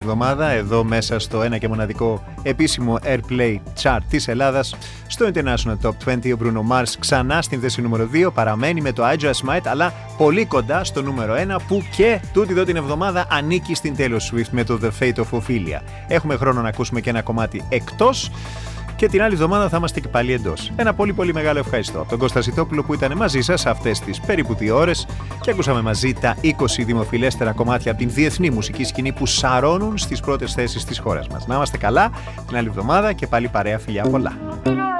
εβδομάδα εδώ μέσα στο ένα και μοναδικό επίσημο Airplay Chart της Ελλάδας. Στο International Top 20 ο Bruno Mars ξανά στην θέση νούμερο 2 παραμένει με το I Just Might, αλλά πολύ κοντά στο νούμερο 1 που και τούτη εδώ την εβδομάδα ανήκει στην Taylor Swift με το The Fate of Ophelia. Έχουμε χρόνο να ακούσουμε και ένα κομμάτι εκτός. Και την άλλη εβδομάδα θα είμαστε και πάλι εντός. Ένα πολύ πολύ μεγάλο ευχαριστώ από τον Κώστα Ζητόπουλο που ήταν μαζί σας αυτές τις περίπου 2 ώρες και ακούσαμε μαζί τα 20 δημοφιλέστερα κομμάτια από την διεθνή μουσική σκηνή που σαρώνουν στις πρώτες θέσεις της χώρας μας. Να είμαστε καλά την άλλη εβδομάδα και πάλι παρέα, φιλιά πολλά.